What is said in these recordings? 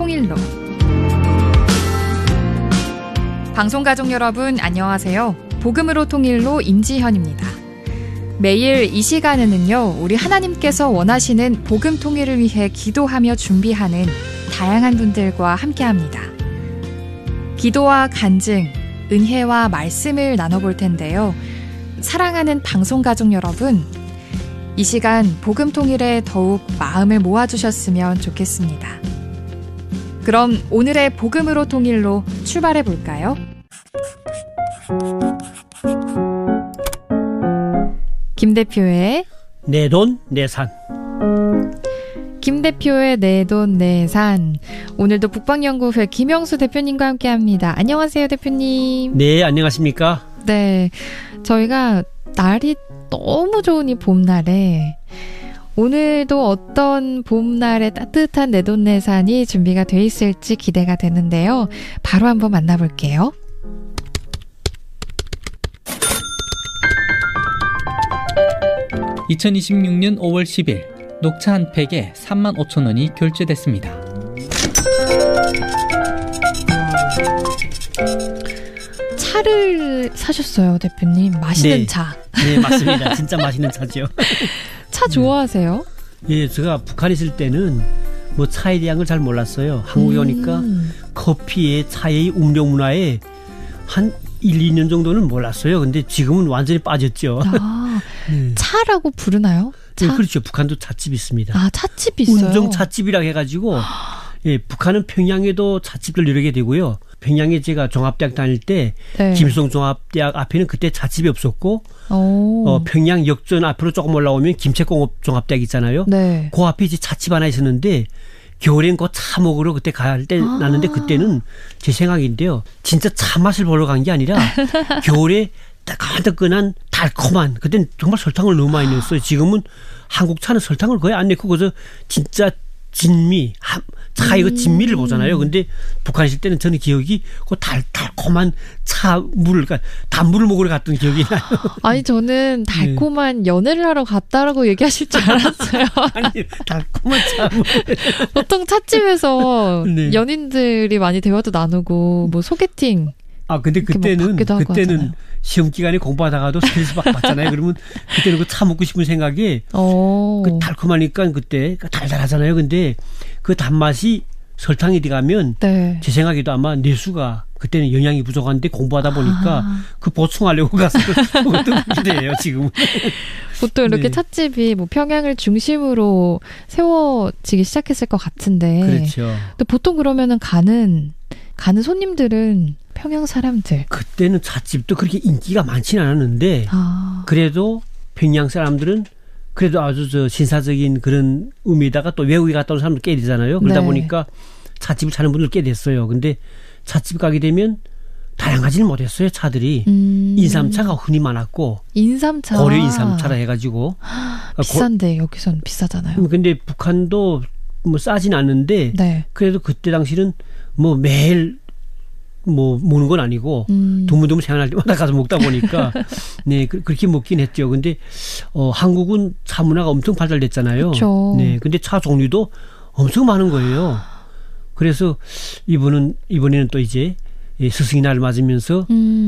통일로. 방송가족 여러분 안녕하세요. 복음으로 통일로 임지현입니다. 매일 이 시간에는요, 우리 하나님께서 원하시는 복음 통일을 위해 기도하며 준비하는 다양한 분들과 함께합니다. 기도와 간증, 은혜와 말씀을 나눠볼 텐데요. 사랑하는 방송가족 여러분, 이 시간 복음 통일에 더욱 마음을 모아주셨으면 좋겠습니다. 그럼 오늘의 복음으로 통일로 출발해 볼까요? 김 대표의 내 돈, 내 산. 김 대표의 내 돈, 내 산. 오늘도 북방연구회 김영수 대표님과 함께합니다. 안녕하세요, 대표님. 네, 안녕하십니까? 네, 저희가 날이 너무 좋은 이 봄날에 오늘도 어떤 봄날의 따뜻한 내 돈, 내 산이 준비가 돼 있을지 기대가 되는데요. 바로 한번 만나볼게요. (2026년 5월 10일) 녹차 한 팩에 35,000원이 결제됐습니다. 차를 사셨어요, 대표님. 맛있는 네. 차. 네, 맞습니다. 진짜 맛있는 차죠. 차 좋아하세요? 예, 제가 북한에 있을 때는 뭐 차에 대한 걸 잘 몰랐어요. 한국에 오니까 커피에, 차의 음료 문화에 한 1, 2년 정도는 몰랐어요. 근데 지금은 완전히 빠졌죠. 아, 네. 차라고 부르나요? 차? 네, 그렇죠. 북한도 찻집이 있습니다. 아, 찻집이 있어요? 운정 찻집이라고 해가지고 예, 북한은 평양에도 찻집들 여러 개 되고요. 평양에 제가 종합대학 다닐 때 네. 김성 종합대학 앞에는 그때 찻집이 없었고 오. 평양 역전 앞으로 조금 올라오면 김책공업 종합대학 있잖아요. 네. 그 앞에 이제 찻집 하나 있었는데 겨울엔 그 차 먹으러 그때 갈 때 났는데 그때는 제 생각인데요. 진짜 차 맛을 보러 간 게 아니라 겨울에 따끈따끈한 달콤한, 그때는 정말 설탕을 너무 많이 넣었어요. 지금은 한국 차는 설탕을 거의 안 넣고 그래서 진짜 진미, 차의 그 진미를 보잖아요. 근데 북한 있을 때는 저는 기억이 그 달콤한 차물, 그러니까 단물을 먹으러 갔던 기억이 나요. 아니, 저는 달콤한 연애를 하러 갔다라고 얘기하실 줄 알았어요. 아니, 달콤한 차물. 보통 찻집에서 네. 연인들이 많이 대화도 나누고 뭐 소개팅. 아, 근데 그때는 하잖아요. 시험 기간에 공부하다가도 스트레스 받잖아요. 그러면 그때는 그 차 먹고 싶은 생각에 그 달콤하니까 그때 달달하잖아요. 근데 그 단맛이 설탕이 들어가면 네. 제 생각에도 아마 뇌수가 그때는 영양이 부족한데 공부하다 보니까 그 보충하려고 가서 그것도 기대해요, 지금. 보통 이렇게 네. 찻집이 뭐 평양을 중심으로 세워지기 시작했을 것 같은데. 그렇죠. 또 보통 그러면은 가는 손님들은 평양 사람들. 그때는 찻집도 그렇게 인기가 많지는 않았는데 그래도 평양 사람들은 그래도 아주 저 신사적인 그런 의미에다가 또 외국에 갔다 온 사람들 꽤 되잖아요. 그러다 네. 보니까 찻집을 찾는 분들 꽤 됐어요. 근데 찻집 가게 되면 다양하지는 못했어요. 차들이. 인삼차가 흔히 많았고 인삼차. 고려 인삼차라 해가지고. 비싼데 여기선 비싸잖아요. 근데 북한도 뭐 싸진 않는데 네. 그래도 그때 당시는 뭐 매일 뭐 먹는 건 아니고 드문드문 생각날 때마다 가서 먹다 보니까 네, 그렇게 먹긴 했죠. 근데 한국은 차 문화가 엄청 발달됐잖아요. 그렇죠. 네, 근데 차 종류도 엄청 많은 거예요. 그래서 이번에는 또 이제 스승의 날을 맞으면서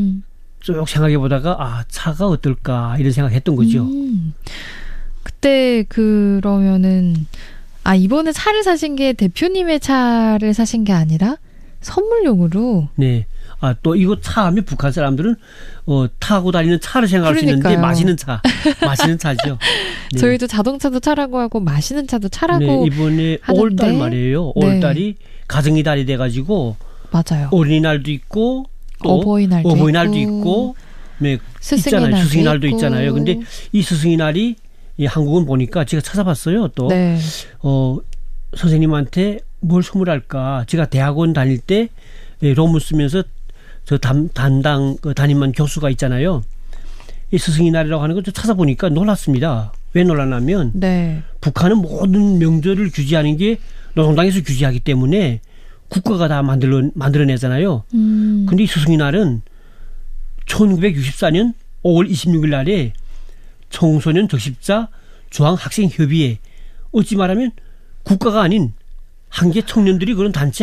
쭉 생각해 보다가 아, 차가 어떨까 이런 생각했던 거죠. 그때 그러면은 이번에 차를 사신 게 대표님의 차를 사신 게 아니라 선물용으로. 네. 아, 또 이거 차 하면 북한 사람들은 타고 다니는 차를 생각할 수 있는데 마시는 차죠. 네. 저희도 자동차도 차라고 하고 마시는 차도 차라고. 네, 이번에 하는데. 5월달 말이에요. 5월달이 가정의 달이 돼가지고 맞아요. 어린이날도 있고 또 어버이날도 있고 네, 있잖아요. 스승의 날도 있잖아요. 근데 이 스승의 날이 이 한국은 보니까 제가 찾아봤어요. 또 네. 선생님한테 뭘 선물할까? 제가 대학원 다닐 때 논문 쓰면서 저 담당 담임한 교수가 있잖아요. 이 스승의 날이라고 하는 걸 찾아보니까 놀랐습니다. 왜 놀랐냐면 네. 북한은 모든 명절을 규제하는 게 노동당에서 규제하기 때문에 국가가 다 만들어내잖아요. 근데 이 스승의 날은 1964년 5월 26일 날에 청소년 적십자 중앙학생협의회, 어찌 말하면 국가가 아닌 한계 청년들이 그런 단체